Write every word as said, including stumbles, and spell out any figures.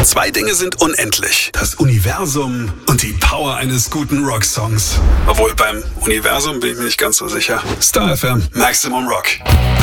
Zwei Dinge sind unendlich. Das Universum und die Power eines guten Rocksongs. Obwohl, beim Universum bin ich mir nicht ganz so sicher. Star F M, Maximum Rock.